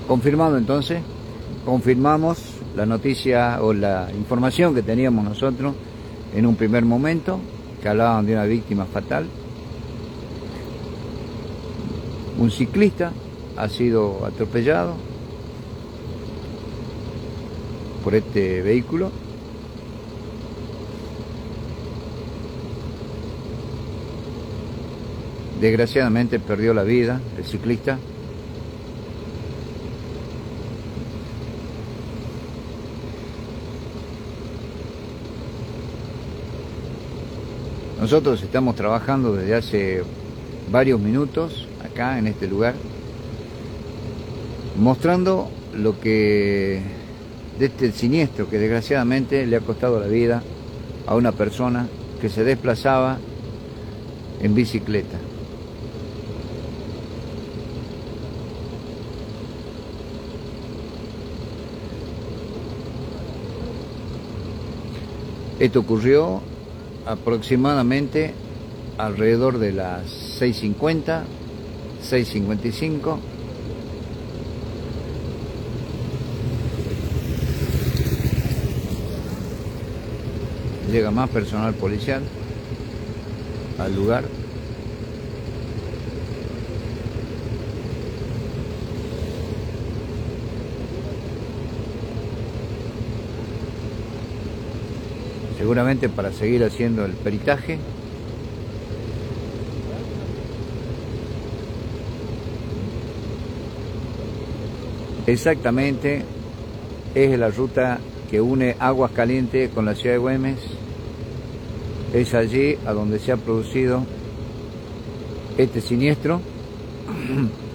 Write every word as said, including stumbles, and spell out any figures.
Confirmado entonces, confirmamos la noticia o la información que teníamos nosotros en un primer momento, que hablaban de una víctima fatal. Un ciclista ha sido atropellado por este vehículo. Desgraciadamente perdió la vida el ciclista. Nosotros estamos trabajando desde hace varios minutos acá en este lugar, mostrando lo que de este siniestro que desgraciadamente le ha costado la vida a una persona que se desplazaba en bicicleta. Esto ocurrió aproximadamente alrededor de las seis cincuenta, seis cincuenta y cinco. Llega más personal policial al lugar. Seguramente para seguir haciendo el peritaje. Exactamente es la ruta que une Aguascalientes con la ciudad de Güemes. Es allí a donde se ha producido este siniestro.